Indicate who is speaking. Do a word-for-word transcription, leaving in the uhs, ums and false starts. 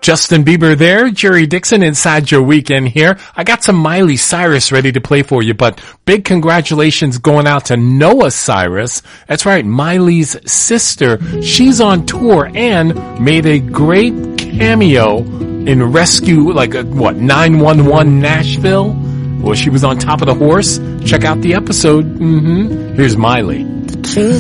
Speaker 1: Justin Bieber there, Jerry Dixon inside your weekend here. I got some Miley Cyrus ready to play for you, but big congratulations going out to Noah Cyrus. That's right, Miley's sister. She's on tour and made a great cameo in Rescue, like, a, what, nine one one Nashville? Well, she was on top of the horse. Check out the episode. Mm-hmm. Here's Miley.